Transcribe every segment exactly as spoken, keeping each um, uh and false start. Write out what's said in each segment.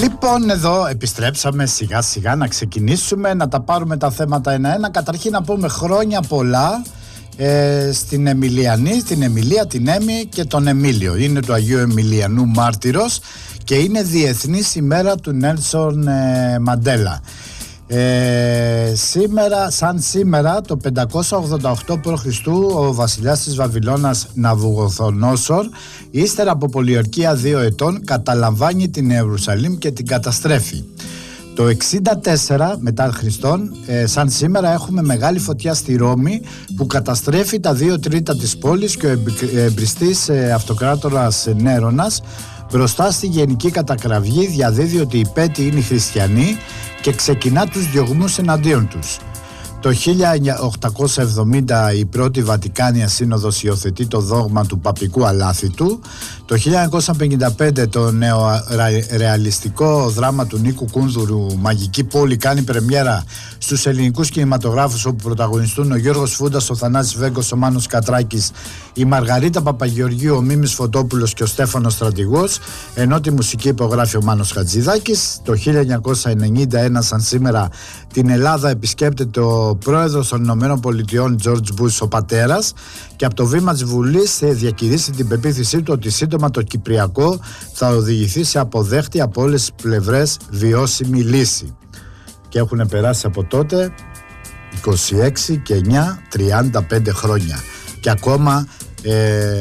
Λοιπόν, εδώ επιστρέψαμε σιγά σιγά να ξεκινήσουμε να τα πάρουμε τα θέματα ένα-ένα. Καταρχήν να πούμε χρόνια πολλά ε, στην Εμιλιανή, στην Εμιλία, την Έμι και τον Εμίλιο. Είναι του Αγίου Εμιλιανού Μάρτυρος και είναι Διεθνής ημέρα του Νέλσον ε, Μαντέλα. Ε, σήμερα, σαν σήμερα το πεντακόσια ογδόντα οκτώ π.Χ. ο βασιλιάς της Βαβυλώνας Ναβουγοθονόσορ, ύστερα από πολιορκία δύο ετών, καταλαμβάνει την Ιερουσαλήμ και την καταστρέφει. Το εξήντα τέσσερα μετά Χριστόν, ε, σαν σήμερα έχουμε μεγάλη φωτιά στη Ρώμη που καταστρέφει τα δύο τρίτα της πόλης και ο εμπριστής ε, αυτοκράτορας Νέρονας μπροστά στη γενική κατακραυγή διαδίδει ότι οι πέτοι είναι οι χριστιανοί και ξεκινά τους διωγμούς εναντίον τους. Το χίλια οκτακόσια εβδομήντα η πρώτη Βατικάνια Σύνοδος υιοθετεί το δόγμα του παπικού αλάθητου. Το χίλια εννιακόσια πενήντα πέντε το νεορεαλιστικό δράμα του Νίκου Κούνδουρου «Μαγική πόλη» κάνει πρεμιέρα στους ελληνικούς κινηματογράφους, όπου πρωταγωνιστούν ο Γιώργος Φούντας, ο Θανάσης Βέγκος, ο Μάνος Κατράκης, η Μαργαρίτα Παπαγεωργίου, ο Μίμης Φωτόπουλος και ο Στέφανος Στρατηγός, ενώ τη μουσική υπογράφει ο Μάνος Χατζηδάκης. Το χίλια εννιακόσια ενενήντα ένα σαν σήμερα την Ελλάδα επισκέπτεται ο πρόεδρος των Ηνωμένων Πολιτειών Τζορτζ Μπούς, ο πατέρας, και από το βήμα της Βουλής θα διακηρύσει την πεποίθησή του ότι σύντομα το Κυπριακό θα οδηγηθεί σε αποδέχτη από όλες τις πλευρές βιώσιμη λύση. Και έχουν περάσει από τότε είκοσι έξι και εννιά, τριάντα πέντε χρόνια και ακόμα ε,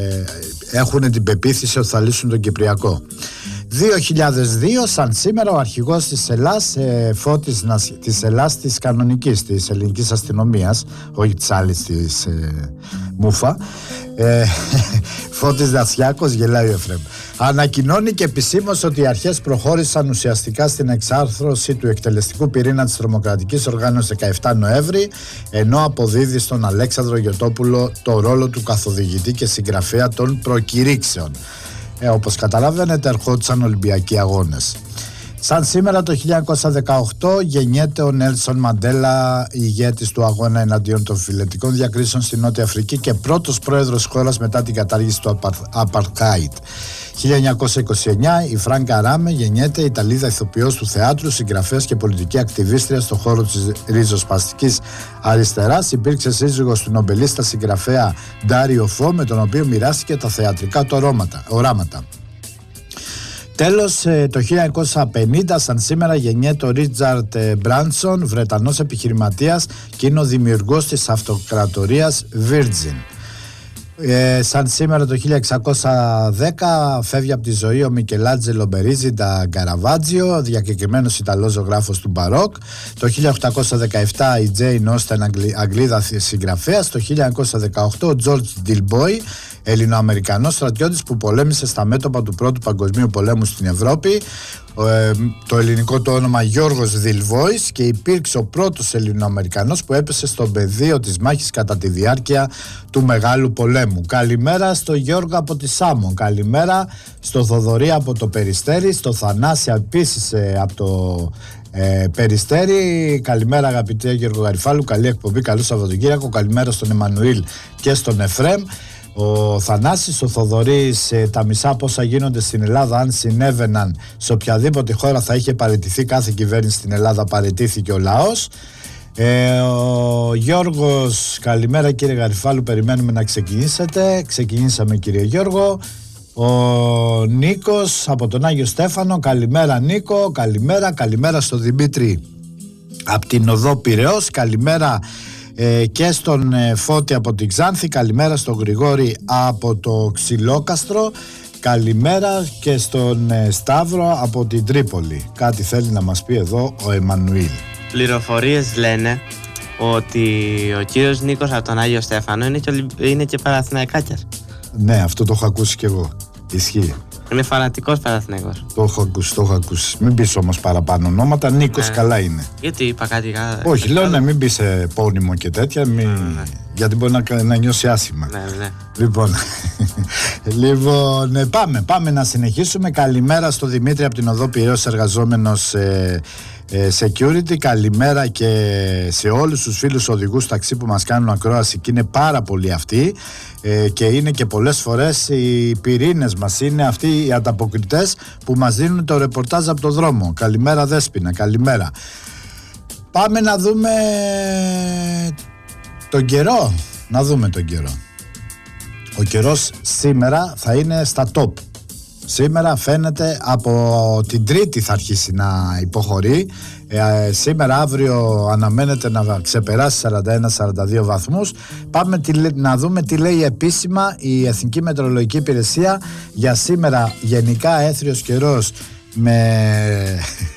έχουν την πεποίθηση ότι θα λύσουν τον Κυπριακό. δύο χιλιάδες δύο σαν σήμερα ο αρχηγός της Ελλάς, ε, Φώτης της Ελλάς της κανονικής, της ελληνικής αστυνομίας, όχι της άλλης της ε, Μούφα, ε, Φώτης Δασιάκος, γελάει ο Εφραίμ, ανακοινώνει και επισήμως ότι οι αρχές προχώρησαν ουσιαστικά στην εξάρθρωση του εκτελεστικού πυρήνα της τρομοκρατικής οργάνωσης δεκαεφτά Νοέμβρη, ενώ αποδίδει στον Αλέξανδρο Γιωτόπουλο το ρόλο του καθοδηγητή και συγγραφέα των προκηρύξεων. Ε, όπως καταλαβαίνετε, ερχόντουσαν Ολυμπιακοί αγώνες. Σαν σήμερα το χίλια εννιακόσια δεκαοκτώ γεννιέται ο Νέλσον Μαντέλα, ηγέτης του αγώνα εναντίον των φιλετικών διακρίσεων στη Νότια Αφρική και πρώτος πρόεδρος χώρας μετά την κατάργηση του Apartheid. χίλια εννιακόσια είκοσι εννιά η Φράνκα Ράμε γεννιέται, Ιταλίδα ηθοποιός του θεάτρου, συγγραφέας και πολιτική ακτιβίστρια στον χώρο της ριζοσπαστικής αριστεράς. Υπήρξε σύζυγος του νομπελίστα συγγραφέα Ντάριο Φω, με τον οποίο μοιράστηκε τα θεατρικά του οράματα. Τέλος, το χίλια εννιακόσια πενήντα σαν σήμερα γεννιέται ο Ρίτσαρντ Μπράνσον, Βρετανός επιχειρηματίας και είναι ο δημιουργός της αυτοκρατορίας Virgin. Ε, σαν σήμερα το χίλια εξακόσια δέκα φεύγει από τη ζωή ο Μικελάντζελο Μπερίζι ντα Καραβάτζιο, διακεκριμένος Ιταλός ζωγράφος του Μπαρόκ. Το χίλια οκτακόσια δεκαεπτά η Τζέιν Όστεν, Αγγλίδα συγγραφέας. Το χίλια εννιακόσια δεκαοκτώ ο Τζορτζ Ντιλμπόι, Ελληνοαμερικανός στρατιώτης που πολέμησε στα μέτωπα του Πρώτου Παγκοσμίου Πολέμου στην Ευρώπη. Ε, το ελληνικό του όνομα Γιώργος Δηλβόης, και υπήρξε ο πρώτος Ελληνοαμερικανός που έπεσε στο πεδίο της μάχης κατά τη διάρκεια του Μεγάλου Πολέμου. Καλημέρα στο Γιώργο από τη Σάμον, καλημέρα στο Θοδωρή από το Περιστέρι, στο Θανάση επίσης ε, από το ε, Περιστέρι. Καλημέρα αγαπητέ Γιώργο Γαριφάλου, καλή εκπομπή, καλό Σαββατοκύριακο. Καλημέρα στον Εμμανουήλ και στον Εφραίμ. Ο Θανάσης, ο Θοδωρής, ε, τα μισά πόσα γίνονται στην Ελλάδα, αν συνέβαιναν σε οποιαδήποτε χώρα θα είχε παραιτηθεί κάθε κυβέρνηση στην Ελλάδα, παραιτήθηκε ο λαός. Ε, ο Γιώργος, καλημέρα κύριε Γαριφάλου, περιμένουμε να ξεκινήσετε. Ξεκινήσαμε κύριε Γιώργο. Ο Νίκος από τον Άγιο Στέφανο, καλημέρα Νίκο, καλημέρα, καλημέρα στο Δημήτρη από την Οδό Πειραιώς, καλημέρα Ε, και στον ε, Φώτη από την Ξάνθη, καλημέρα στον Γρηγόρη από το Ξυλόκαστρο, καλημέρα και στον ε, Σταύρο από την Τρίπολη. Κάτι θέλει να μας πει εδώ ο Εμμανουήλ. Πληροφορίες λένε ότι ο κύριος Νίκος από τον Άγιο Στέφανο είναι και, είναι και Παναθηναϊκάκιας. Ναι, αυτό το έχω ακούσει κι εγώ. Ισχύει. Είναι φανατικός Παναθηναϊκός. Το έχω ακούσει, το έχω ακούσει. Μην πεις όμως παραπάνω ονόματα. Νίκος ναι. Καλά είναι. Γιατί είπα κάτι. Όχι, λέω να μην πεις επώνυμο και τέτοια. Μην... Ναι, ναι. Γιατί μπορεί να, να νιώσει άσχημα. Ναι, ναι. Λοιπόν, λοιπόν πάμε, πάμε να συνεχίσουμε. Καλημέρα στο Δημήτρη από την Οδό Πειραιώς, εργαζόμενος ε, Security. Καλημέρα και σε όλους τους φίλους οδηγούς ταξί που μας κάνουν ακρόαση, και είναι πάρα πολλοί αυτοί, και είναι και πολλές φορές οι πυρήνες μας, είναι αυτοί οι ανταποκριτές που μας δίνουν το ρεπορτάζ από το δρόμο. Καλημέρα Δέσποινα, καλημέρα. Πάμε να δούμε τον καιρό. Να δούμε τον καιρό. Ο καιρός σήμερα θα είναι στα top. Σήμερα φαίνεται από την Τρίτη θα αρχίσει να υποχωρεί. Ε, σήμερα, αύριο αναμένεται να ξεπεράσει σαράντα ένα σαράντα δύο βαθμούς. Πάμε να δούμε τι λέει επίσημα η Εθνική Μετεωρολογική Υπηρεσία για σήμερα. Γενικά έθριος καιρός με...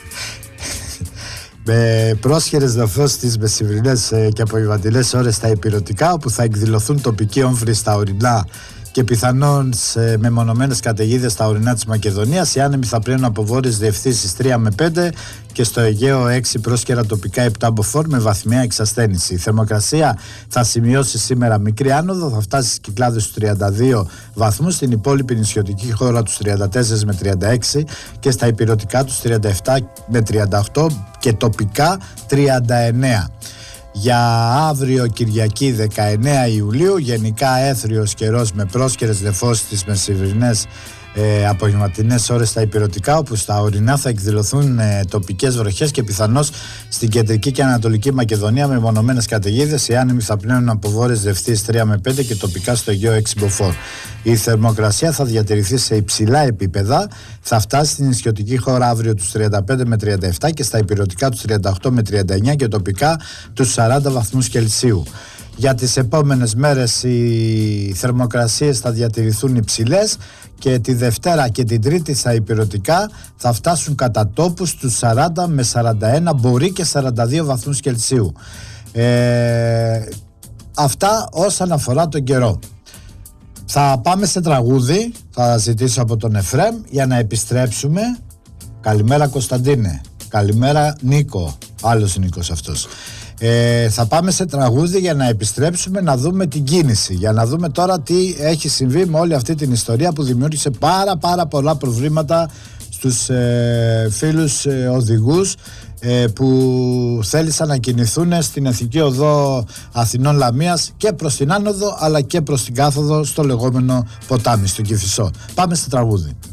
με πρόσχερες δοφές στις μεσημβρινές και απογευματινές ώρες στα ηπειρωτικά, όπου θα εκδηλωθούν τοπικοί όμφροι στα ορεινά και πιθανόν σε μεμονωμένες καταιγίδες στα ορεινά της Μακεδονίας. Οι άνεμοι θα πλέουν από βόρειες διευθύνσεις τρία με πέντε και στο Αιγαίο έξι πρόσκαιρα, τοπικά επτά μποφόρ με βαθμιαία εξασθένηση. Η θερμοκρασία θα σημειώσει σήμερα μικρή άνοδο, θα φτάσει στις Κυκλάδες στους τριάντα δύο βαθμούς, στην υπόλοιπη νησιωτική χώρα τους τριάντα τέσσερα με τριάντα έξι και στα ηπειρωτικά τους τριάντα επτά με τριάντα οκτώ και τοπικά τριάντα εννέα. Για αύριο Κυριακή δεκαεννέα Ιουλίου, γενικά έθριος καιρός με πρόσκαιρες νεφώσεις στις μεσημβρινές ε, απογευματινές ώρες στα ηπειρωτικά, όπου στα ορεινά θα εκδηλωθούν ε, τοπικές βροχές και πιθανώς στην κεντρική και ανατολική Μακεδονία με μονομένες καταιγίδες. Οι άνεμοι θα πνέουν από βόρειες διευθύνσεις τρία με πέντε και τοπικά στο Αιγαίο έξι μποφόρ. Η θερμοκρασία θα διατηρηθεί σε υψηλά επίπεδα, θα φτάσει στην νησιωτική χώρα αύριο τους τριάντα πέντε με τριάντα επτά και στα ηπειρωτικά τους τριάντα οκτώ με τριάντα εννέα και τοπικά τους σαράντα βαθμούς Κελσίου. Για τις επόμενες μέρες οι θερμοκρασίες θα διατηρηθούν υψηλές και τη Δευτέρα και την Τρίτη στα ηπειρωτικά θα φτάσουν κατά τόπους στους σαράντα με σαράντα ένα, μπορεί και σαράντα δύο βαθμούς Κελσίου. Ε, αυτά όσον αφορά τον καιρό. Θα πάμε σε τραγούδι, θα ζητήσω από τον Εφρέμ για να επιστρέψουμε. Καλημέρα Κωνσταντίνε, καλημέρα Νίκο, άλλος Νίκος αυτός. Ε, θα πάμε σε τραγούδι για να επιστρέψουμε να δούμε την κίνηση, για να δούμε τώρα τι έχει συμβεί με όλη αυτή την ιστορία που δημιούργησε πάρα πάρα πολλά προβλήματα στους ε, φίλους ε, οδηγούς ε, που θέλησαν να κινηθούν στην Εθνική Οδό Αθηνών Λαμίας και προς την άνοδο αλλά και προς την κάθοδο στο λεγόμενο ποτάμι, στο Κηφισό. Πάμε στο τραγούδι.